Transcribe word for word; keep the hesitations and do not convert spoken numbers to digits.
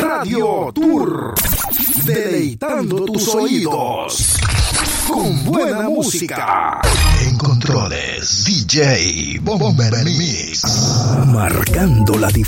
Radio Tour, deleitando tus oídos con buena música. En controles, D J Bomber Mix, marcando la diferencia.